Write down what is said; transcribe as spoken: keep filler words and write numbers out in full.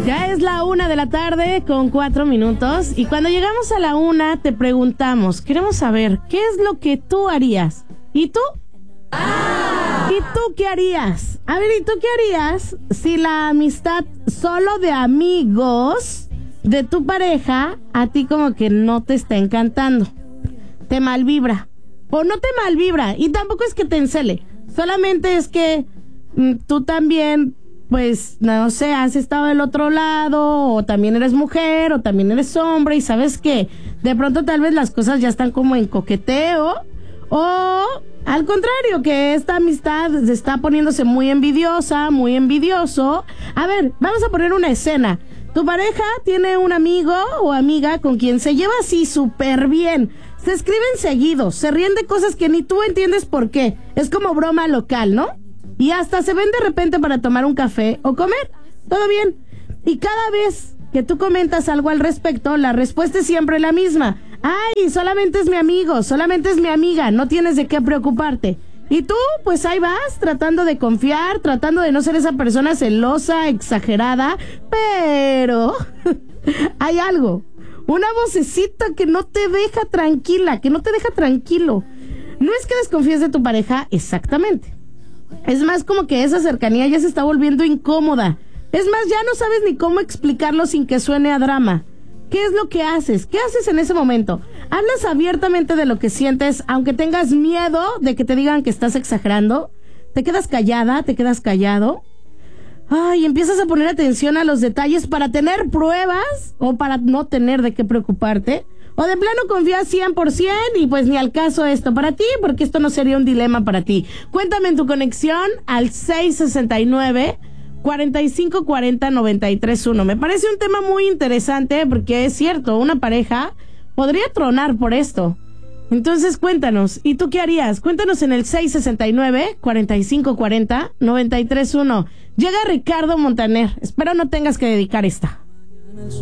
Ya es la una de la tarde con cuatro minutos y cuando llegamos a la una te preguntamos, queremos saber, ¿qué es lo que tú harías? ¿Y tú? ¡Ah! ¿Y tú qué harías? A ver, ¿y tú qué harías si la amistad solo de amigos de tu pareja a ti como que no te está encantando? Te malvibra. O no te malvibra y tampoco es que te encele. Solamente es que mm, tú también... pues, no sé, has estado del otro lado, o también eres mujer, o también eres hombre, y sabes que de pronto tal vez las cosas ya están como en coqueteo, o al contrario, que esta amistad está poniéndose muy envidiosa, muy envidioso. A ver, vamos a poner una escena. Tu pareja tiene un amigo o amiga con quien se lleva así súper bien. Se escriben seguidos, se ríen de cosas que ni tú entiendes por qué. Es como broma local, ¿no? Y hasta se ven de repente para tomar un café o comer. Todo bien. Y cada vez que tú comentas algo al respecto, la respuesta es siempre la misma. Ay, solamente es mi amigo, solamente es mi amiga, no tienes de qué preocuparte. Y tú, pues ahí vas, tratando de confiar, tratando de no ser esa persona celosa, exagerada, pero hay algo. Una vocecita que no te deja tranquila, que no te deja tranquilo. No es que desconfíes de tu pareja, exactamente. Es más como que esa cercanía ya se está volviendo incómoda. Es más, ya no sabes ni cómo explicarlo sin que suene a drama. ¿Qué es lo que haces? ¿Qué haces en ese momento? ¿Hablas abiertamente de lo que sientes, aunque tengas miedo de que te digan que estás exagerando? ¿Te quedas callada? ¿Te quedas callado? Ay, empiezas a poner atención a los detalles para tener pruebas o para no tener de qué preocuparte. O de plano confías cien por ciento y pues ni al caso esto para ti, porque esto no sería un dilema para ti. Cuéntame en tu conexión al seis sesenta y nueve, cuarenta y cinco cuarenta, noventa y tres uno. Me parece un tema muy interesante porque es cierto, una pareja podría tronar por esto. Entonces cuéntanos, ¿y tú qué harías? Cuéntanos en el seis sesenta y nueve, cuarenta y cinco cuarenta, noventa y tres uno. Llega Ricardo Montaner. Espero no tengas que dedicar esta.